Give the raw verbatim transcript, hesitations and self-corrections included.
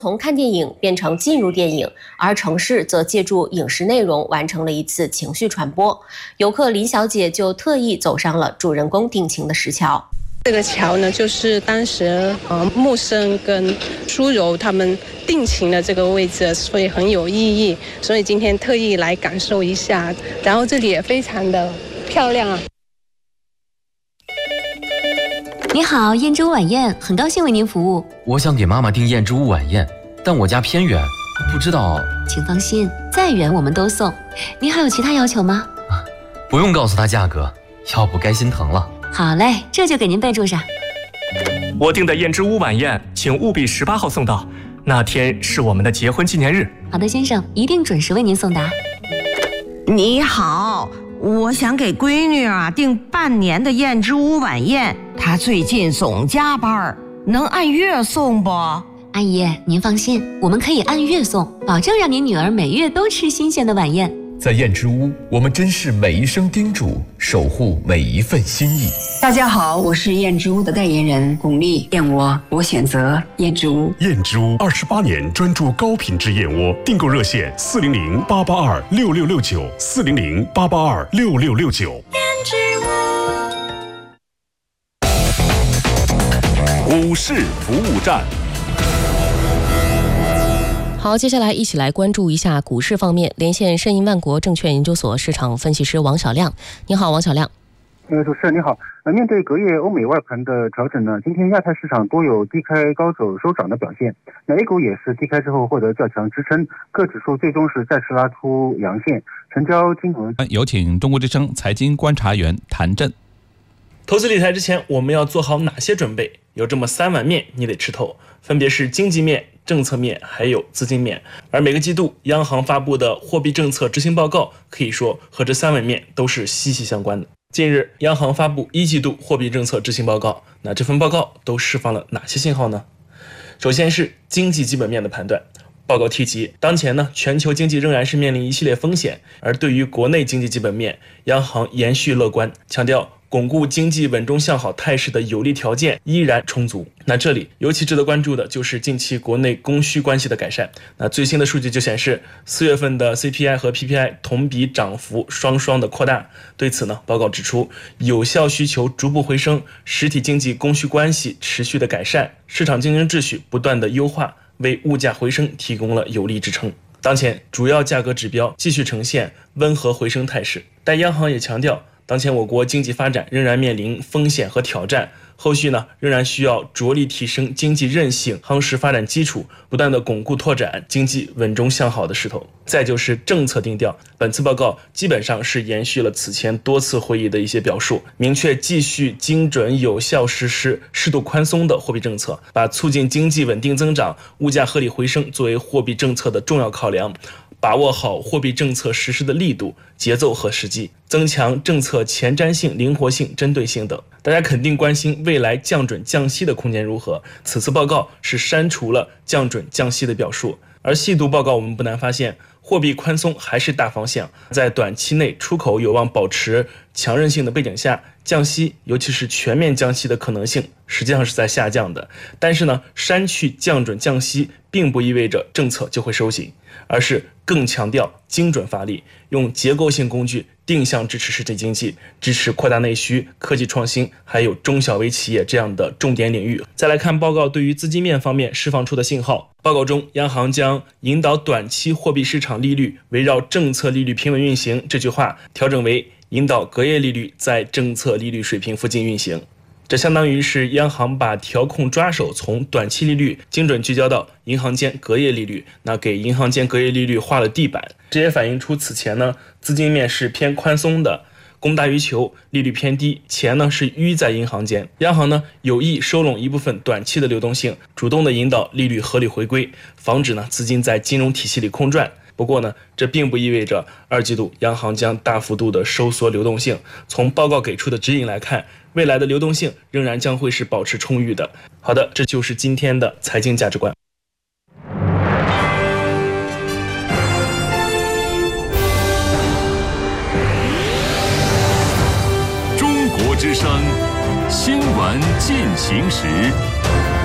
从看电影变成进入电影，而城市则借助影视内容完成了一次情绪传播。游客林小姐就特意走上了主人公定情的石桥。 这个桥呢，就是当时呃木生跟苏柔他们定情的这个位置，所以很有意义。所以今天特意来感受一下，然后这里也非常的漂亮啊。 你好，燕之屋晚宴，很高兴为您服务。 我想给妈妈订燕之屋晚宴，但我家偏远，不知道。 请放心，再远我们都送。您还有其他要求吗？ 啊，不用告诉她价格，要不该心疼了。 好嘞，这就给您备注上。 我订的燕之屋晚宴，请务必十八号送到，那天是我们的结婚纪念日。 好的，先生，一定准时为您送达。 你好，我想给闺女啊订半年的燕之屋晚宴，她最近总加班，能按月送不？ 阿姨，您放心，我们可以按月送，保证让您女儿每月都吃新鲜的晚宴。 在燕之屋，我们珍视每一声叮嘱，守护每一份心意。 大家好，我是燕之屋的代言人巩俐，燕窝我选择燕之屋。 燕之屋二十八年专注高品质燕窝，订购热线四零零八八二六六六九四零零八八二六六六九。燕之屋股市服务站。 好，接下来一起来关注一下股市方面。连线盛银万国证券研究所市场分析师王小亮。你好，王小亮。 呃，主持人你好。呃，面对隔夜欧美外盘的调整呢，今天亚太市场多有低开高走收涨的表现。那 A 股也是低开之后获得较强支撑，各指数最终是再次拉出阳线，成交金额。 有请中国之声财经观察员谭震。 投资理财之前，我们要做好哪些准备？有这么三碗面你得吃透，分别是经济面、政策面还有资金面。而每个季度央行发布的货币政策执行报告，可以说和这三碗面都是息息相关的。近日央行发布一季度货币政策执行报告，那这份报告都释放了哪些信号呢？首先是经济基本面的判断。报告提及，当前呢，全球经济仍然是面临一系列风险，而对于国内经济基本面，央行延续乐观，强调巩固经济稳中向好态势的有利条件依然充足。那这里尤其值得关注的就是近期国内供需关系的改善。那最新的数据就显示，四月份的 C P I 和 P P I 同比涨幅双双的扩大。对此呢，报告指出，有效需求逐步回升，实体经济供需关系持续的改善，市场经营秩序不断的优化，为物价回升提供了有力支撑。当前主要价格指标继续呈现温和回升态势，但央行也强调，当前我国经济发展仍然面临风险和挑战，后续呢仍然需要着力提升经济韧性，夯实发展基础，不断的巩固拓展经济稳中向好的势头。再就是政策定调，本次报告基本上是延续了此前多次会议的一些表述，明确继续精准有效实施适度宽松的货币政策，把促进经济稳定增长、物价合理回升作为货币政策的重要考量，把握好货币政策实施的力度、节奏和时机，增强政策前瞻性、灵活性、针对性等。大家肯定关心未来降准降息的空间如何，此次报告是删除了降准降息的表述。而细读报告，我们不难发现，货币宽松还是大方向，在短期内出口有望保持强韧性的背景下，降息，尤其是全面降息的可能性实际上是在下降的。但是呢，删去降准降息并不意味着政策就会收紧，而是更强调精准发力，用结构性工具定向支持实体经济，支持扩大内需、科技创新，还有中小微企业这样的重点领域。再来看报告对于资金面方面释放出的信号。报告中，央行将引导短期货币市场利率围绕政策利率平稳运行这句话调整为引导隔夜利率在政策利率水平附近运行。这相当于是央行把调控抓手从短期利率精准聚焦到银行间隔夜利率，那给银行间隔夜利率画了地板。这也反映出此前呢，资金面是偏宽松的，供大于求，利率偏低，钱呢是淤在银行间。央行呢有意收拢一部分短期的流动性，主动的引导利率合理回归，防止呢资金在金融体系里空转。不过呢，这并不意味着二季度央行将大幅度的收缩流动性。从报告给出的指引来看，未来的流动性仍然将会是保持充裕的。好的，这就是今天的财经价值观。 中国之声新闻进行时。